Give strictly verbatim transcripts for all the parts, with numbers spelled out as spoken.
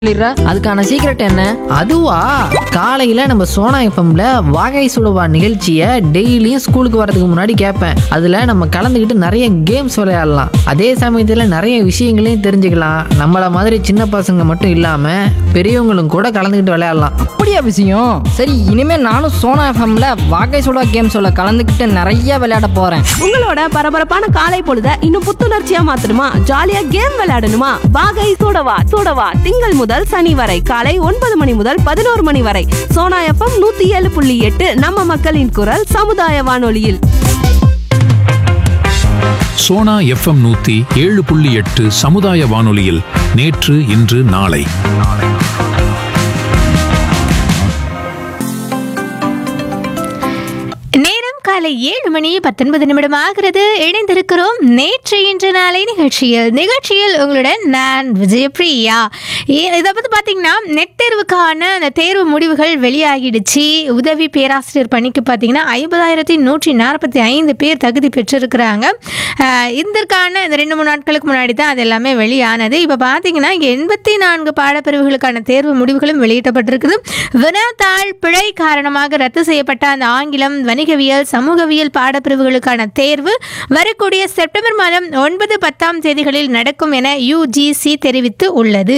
அதுக்கான சீக்ரெட் என்ன? அதுவா, காலையில நம்ம சோனா எஃப்எம்ல வாகை சுடுவா நிகழ்ச்சியை டெய்லியும் ஸ்கூலுக்கு வரதுக்கு முன்னாடி கேட்பேன். அதுல நம்ம கலந்துக்கிட்டு நிறைய கேம்ஸ் விளையாடலாம். அதே சமயத்துல நிறைய விஷயங்களையும் தெரிஞ்சுக்கலாம். நம்மள மாதிரி சின்ன பசங்க மட்டும் இல்லாம பெரியவங்களும் கூட கலந்துக்கிட்டு விளையாடலாம். அப்படியா விஷயம்? சரி, இனிமே நானும் சோனா எஃப்எம்ல வாகை சுடா கேம்ஸோட கலந்துக்கிட்டு நிறைய விளையாட போறேன். உங்களோட பரபரப்பான காலை பொழுத இன்னும் புத்துணர்ச்சியா மாத்தணுமா? ஜாலியா கேம் விளையாடணுமா? வாகை சூடவா சூடவா திங்கள் முதல் சனி வரை காலை ஒன்பது மணி முதல் பதினோரு மணி வரை சோனா எஃப்எம் நூத்தி ஏழு புள்ளி எட்டு நம்ம மக்களின் குரல் சமுதாய வானொலியில். சோனா எஃப்எம் நூத்தி ஏழு புள்ளி எட்டு சமுதாய வானொலியில் நேற்று இன்று நாளை. காலை ஏழு மணி பத்தொன்பது நிமிடம் ஆகிறது. இணைந்திருக்கிறோம் நேற்று இன்று நாளை நிகழ்ச்சியில். நிகழ்ச்சியில் உங்களுடன் நான் விஜயபிரியா. இதை பற்றி பார்த்தீங்கன்னா, நெட் தேர்வுக்கான அந்த தேர்வு முடிவுகள் வெளியாகிடுச்சு. உதவி பேராசிரியர் பணிக்கு பார்த்தீங்கன்னா ஐம்பதாயிரத்தி நூற்றி நாற்பத்தி ஐந்து பேர் தகுதி பெற்றிருக்கிறாங்க. இதற்கான இந்த ரெண்டு மூணு நாட்களுக்கு முன்னாடி தான் அது எல்லாமே வெளியானது. இப்போ பார்த்தீங்கன்னா எண்பத்தி நான்கு பாடப்பிரிவுகளுக்கான தேர்வு முடிவுகளும் வெளியிடப்பட்டிருக்குது. வினாத்தாள் பிழை காரணமாக ரத்து செய்யப்பட்ட அந்த ஆங்கிலம், வணிகவியல், சமூகவியல் பாடப்பிரிவுகளுக்கான தேர்வு வரக்கூடிய செப்டம்பர் மாதம் ஒன்பது பத்தாம் தேதிகளில் நடக்கும் என யுஜிசி தெரிவித்து உள்ளது.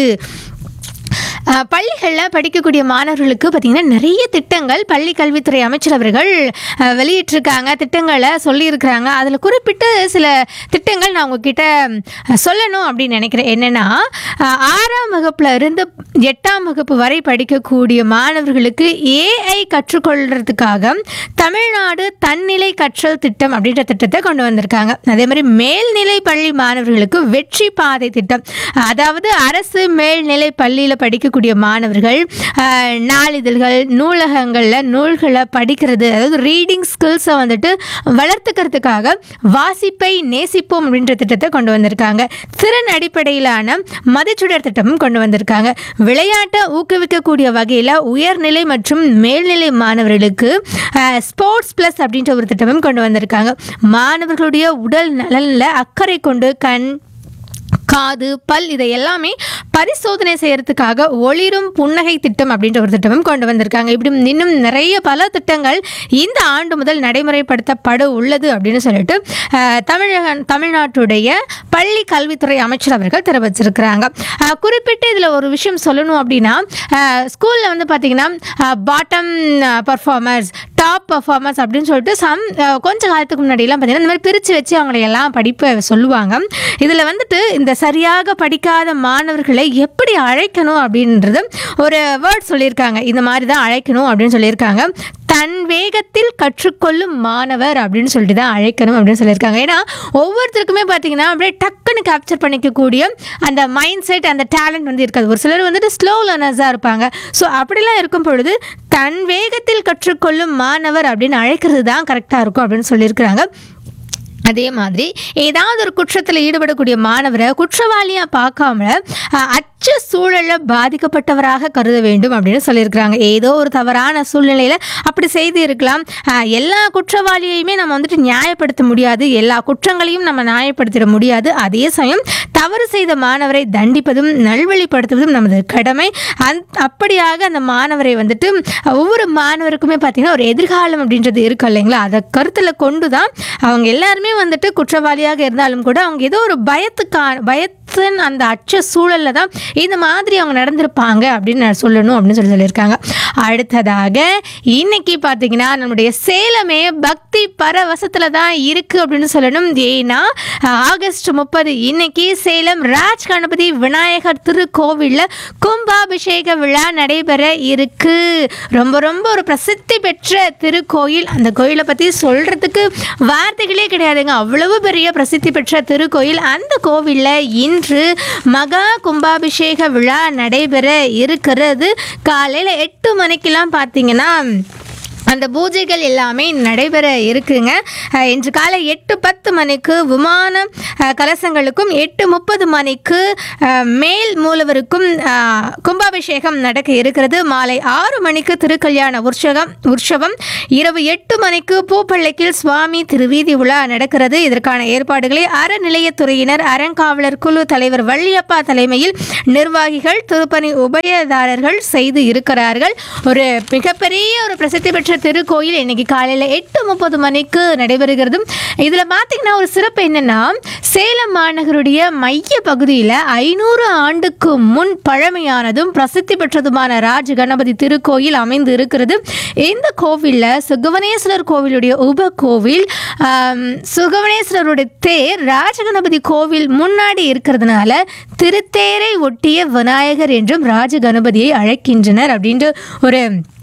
பள்ளிகளில் படிக்கக்கூடிய மாணவர்களுக்கு பார்த்திங்கன்னா நிறைய திட்டங்கள் பள்ளி கல்வித்துறை அமைச்சர் அவர்கள் வெளியிட்டிருக்காங்க, திட்டங்களை சொல்லியிருக்கிறாங்க. அதில் குறிப்பிட்டு சில திட்டங்கள் நான் உங்ககிட்ட சொல்லணும் அப்படின்னு நினைக்கிறேன். என்னென்னா, ஆறாம் வகுப்பில் இருந்து எட்டாம் வகுப்பு வரை படிக்கக்கூடிய மாணவர்களுக்கு ஏஐ கற்றுக்கொள்கிறதுக்காக தமிழ்நாடு தன்னிலை கற்றல் திட்டம் அப்படின்ற திட்டத்தை கொண்டு வந்திருக்காங்க. அதே மாதிரி மேல்நிலை பள்ளி மாணவர்களுக்கு வெற்றி பாதை திட்டம், அதாவது அரசு மேல்நிலை பள்ளியில் படிக்க கூடிய மாணவர்கள் நாளிதழ்கள், நூலகங்களில் நூல்களை படிக்கிறது, அதாவது ரீடிங் ஸ்கில்ஸை வந்துட்டு வளர்த்துக்கிறதுக்காக வாசிப்பை நேசிப்போம் அப்படின்ற திட்டத்தை கொண்டு வந்திருக்காங்க. திறன் அடிப்படையிலான மதிச்சுடர் திட்டமும் கொண்டு வந்திருக்காங்க. விளையாட்டை ஊக்குவிக்கக்கூடிய வகையில் உயர்நிலை மற்றும் மேல்நிலை மாணவர்களுக்கு ஸ்போர்ட்ஸ் பிளஸ் அப்படின்ற ஒரு திட்டமும் கொண்டு வந்திருக்காங்க. மாணவர்களுடைய உடல் நலனில் அக்கறை கொண்டு கண், காது, பல் இதை எல்லாமே பரிசோதனை செய்யறதுக்காக ஒளிரும் புன்னகை திட்டம் அப்படின்ற ஒரு திட்டமும் கொண்டு வந்திருக்காங்க. இப்படி இன்னும் நிறைய பல திட்டங்கள் இந்த ஆண்டு முதல் நடைமுறைப்படுத்தப்பட உள்ளது அப்படின்னு சொல்லிட்டு தமிழக தமிழ்நாட்டுடைய பள்ளி கல்வித்துறை அமைச்சர் அவர்கள் தெரிவிச்சிருக்கிறாங்க. குறிப்பிட்டு இதில் ஒரு விஷயம் சொல்லணும் அப்படின்னா, ஸ்கூலில் வந்து பார்த்திங்கன்னா பாட்டம் பர்ஃபார்மர்ஸ், டாப் பர்ஃபார்மர்ஸ் அப்படின்னு சொல்லிட்டு சம் கொஞ்சம் காலத்துக்கு முன்னாடியெல்லாம் பார்த்திங்கன்னா இந்த மாதிரி பிரித்து வச்சு அவங்களை எல்லாம் படிப்பை சொல்லுவாங்க. இதில் வந்துட்டு இந்த சரியாக படிக்காத மாணவர்களை எப்படி அழைக்கணும் அப்படின்றது ஒரு வேர்ட் சொல்லியிருக்காங்க. இந்த மாதிரி தான் அழைக்கணும் அப்படின்னு சொல்லியிருக்காங்க. தன் வேகத்தில் கற்றுக்கொள்ளும் மாணவர் அப்படின்னு சொல்லிட்டு தான் அழைக்கணும் அப்படின்னு சொல்லியிருக்காங்க. ஏன்னா ஒவ்வொருத்தருக்குமே பார்த்தீங்கன்னா அப்படியே டக்குன்னு கேப்சர் பண்ணிக்கக்கூடிய அந்த மைண்ட் செட், அந்த டேலண்ட் வந்து இருக்காது. ஒரு சிலர் வந்துட்டு ஸ்லோ லேர்னர்ஸாக இருப்பாங்க. ஸோ அப்படிலாம் இருக்கும் பொழுது தன் வேகத்தில் கற்றுக்கொள்ளும் மாணவர் அப்படின்னு அழைக்கிறது தான் கரெக்டாக இருக்கும் அப்படின்னு சொல்லியிருக்கிறாங்க. அதே மாதிரி ஏதாவது ஒரு குற்றத்தில் ஈடுபடக்கூடிய மாணவரை குற்றவாளியாக பார்க்காம அச்ச சூழலில் பாதிக்கப்பட்டவராக கருத வேண்டும் அப்படின்னு சொல்லியிருக்கிறாங்க. ஏதோ ஒரு தவறான சூழ்நிலையில் அப்படி செய்து இருக்கலாம். எல்லா குற்றவாளியையுமே நம்ம வந்துட்டு நியாயப்படுத்த முடியாது, எல்லா குற்றங்களையும் நம்ம நியாயப்படுத்திட முடியாது. அதே சமயம் தவறு செய்த மாணவரை தண்டிப்பதும் நல்வழிப்படுத்துவதும் நமது கடமை. அந் அப்படியாக அந்த மாணவரை வந்துட்டு ஒவ்வொரு மாணவருக்குமே பார்த்திங்கன்னா ஒரு எதிர்காலம் அப்படின்றது இருக்கு இல்லைங்களா, அதை கருத்தில் கொண்டு தான் அவங்க எல்லாருமே வந்துட்டு குற்றவாளியாக இருந்தாலும் கூட அவங்க ஏதோ ஒரு பயத்துக்கான பயத்தின் அந்த அச்ச சூழலில் தான் இந்த மாதிரி அவங்க நடந்திருப்பாங்க அப்படின்னு நான் சொல்லணும் அப்படின்னு சொல்லி சொல்லியிருக்காங்க. அடுத்ததாக இன்னைக்கு பார்த்தீங்கன்னா நம்முடைய சேலமே பக்தி பரவசத்தில் தான் இருக்குது அப்படின்னு சொல்லணும். ஏன்னா ஆகஸ்ட் முப்பது இன்னைக்கு சேலம் ராஜ் கணபதி விநாயகர் திருக்கோவிலில் கும்பாபிஷேக விழா நடைபெற இருக்கு. ரொம்ப ரொம்ப ஒரு பிரசித்தி பெற்ற திருக்கோயில். அந்த கோயிலை பற்றி சொல்கிறதுக்கு வார்த்தைகளே கிடையாதுங்க, அவ்வளவு பெரிய பிரசித்தி பெற்ற திருக்கோயில். அந்த கோவிலில் இன்று மகா கும்பாபிஷேக விழா நடைபெற இருக்கிறது. காலையில் எட்டு மணிக்கெல்லாம் பார்த்தீங்கன்னா அந்த பூஜைகள் எல்லாமே நடைபெற இருக்குங்க. அஹ், இன்று காலை எட்டு பத்து மணிக்கு விமான அஹ், கலசங்களுக்கும் எட்டு முப்பது மணிக்கு அஹ், மேல் மூலவருக்கும் அஹ், கும்பாபிஷேகம் நடக்க இருக்கிறது. மாலை ஆறு மணிக்கு திருக்கல்யாண உற்சவம் உற்சவம் இரவு எட்டு மணிக்கு பூப்பள்ளிக்கில் சுவாமி திருவீதி உலா நடக்கிறது. இதற்கான ஏற்பாடுகளை அறநிலையத்துறையினர் அறங்காவலர் குழு தலைவர் வள்ளியப்பா தலைமையில் நிர்வாகிகள் திருப்பணி உபயதாரர்கள் செய்து இருக்கிறார்கள். ஒரு மிகப்பெரிய ஒரு பிரசித்தி பெற்ற திருக்கோயில் இன்னைக்கு காலையில் எட்டு முப்பது மணிக்கு நடைபெறுகிறது. இதில் பார்த்தீங்கன்னா ஒரு சிறப்பு என்னன்னா, சேலம் மாநகருடைய மைய பகுதியில் ஐநூறு ஆண்டுக்கு முன் பழமையானதும் பிரசித்தி பெற்றதுமான ராஜ கணபதி திருக்கோயில் அமைந்து இருக்கிறது. இந்த கோவிலில் சுகவனேஸ்வரர் கோவிலுடைய உப கோவில், ஆம், சுகவனேஸ்வரருடைய தேர் ராஜகணபதி கோவில் முன்னாடி இருக்கிறதுனால திருத்தேரை ஒட்டிய விநாயகர் என்றும் ராஜகணபதியை அழைக்கின்றனர் அப்படின்ட்டு ஒரு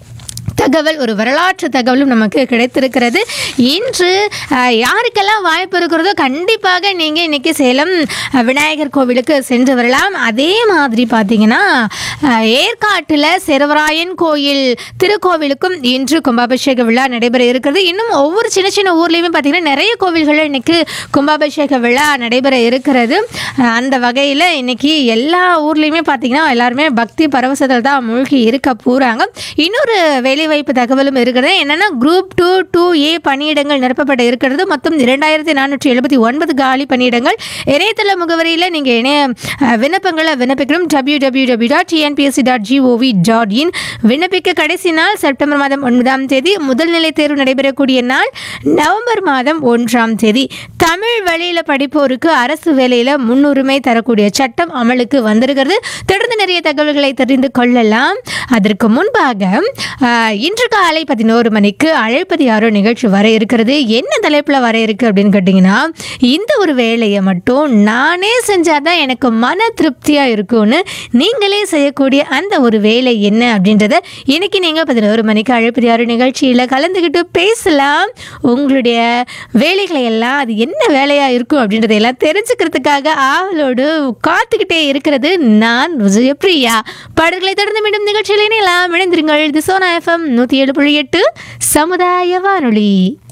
தகவல், ஒரு வரலாற்று தகவலும் நமக்கு கிடைத்திருக்கிறது. இன்று அஹ், யாருக்கெல்லாம் வாய்ப்பு இருக்கிறதோ கண்டிப்பாக நீங்கள் இன்றைக்கி சேலம் அஹ், விநாயகர் கோவிலுக்கு சென்று வரலாம். அதே மாதிரி பார்த்தீங்கன்னா அஹ், ஏற்காட்டில் செரவராயன் கோயில் திருக்கோவிலுக்கும் இன்று கும்பாபிஷேக விழா நடைபெற இருக்கிறது. இன்னும் ஒவ்வொரு சின்ன சின்ன ஊர்லேயுமே பார்த்தீங்கன்னா நிறைய கோவில்களில் இன்றைக்கி கும்பாபிஷேக விழா நடைபெற இருக்கிறது. அஹ், அந்த வகையில் இன்றைக்கி எல்லா ஊர்லேயுமே பார்த்தீங்கன்னா எல்லாருமே பக்தி பரவசத்தில் தான் மூழ்கி இருக்க போகிறாங்க. இன்னொரு வேலை வாய்ப்பு தகவலும் இருக்கிறது. என்னன்னா குரூப் டூ டூ ஏ பணியிடங்கள் நிரப்பப்பட இருக்கிறது. மொத்தம் இரண்டாயிரத்தி நானூற்றி எழுபத்தி ஒன்பது காலி பணியிடங்கள். இணையதள முகவரியில் நீங்கள் இணைய விண்ணப்பங்களை விண்ணப்பிக்கணும். W W W dot TNPSC dot gov dot in. விண்ணப்பிக்க கடைசி நாள் செப்டம்பர் மாதம் ஒன்பதாம் தேதி. முதல் நிலை தேர்வு நடைபெறக்கூடிய நாள் நவம்பர் மாதம் ஒன்றாம் தேதி. தமிழ் வழியில் படிப்போருக்கு அரசு வேலையில் முன்னுரிமை தரக்கூடிய சட்டம் அமலுக்கு வந்திருக்கிறது. தொடர்ந்து நிறைய தகவல்களை தெரிந்து கொள்ளலாம். அதற்கு முன்பாக இன்று காலை பதினோரு மணிக்கு அழைப்பது யாரோ நிகழ்ச்சி வர இருக்கிறது. என்ன தலைப்பில் வர இருக்கு அப்படின்னு கேட்டிங்கன்னா, இந்த ஒரு வேலையை மட்டும் நானே செஞ்சாதான் எனக்கு மன திருப்தியாக இருக்கும்னு நீங்களே செய்யக்கூடிய அந்த ஒரு வேலை என்ன அப்படின்றத இன்னைக்கு நீங்கள் பதினோரு மணிக்கு அழைப்பது யாரோ நிகழ்ச்சியில் கலந்துக்கிட்டு பேசலாம். உங்களுடைய வேலைகளை எல்லாம் அது என்ன வேலையாக இருக்கும் அப்படின்றதையெல்லாம் தெரிஞ்சுக்கிறதுக்காக ஆவலோடு காத்துக்கிட்டே இருக்கிறது நான் விஜயபிரியா. பாடல்களை தொடர்ந்து மீண்டும் நிகழ்ச்சியில் இணையலாம். இணைந்திருங்கள். இது சோனா எஃப்எம் நூற்றி ஏழு புள்ளி எட்டு சமுதாய வானொலி.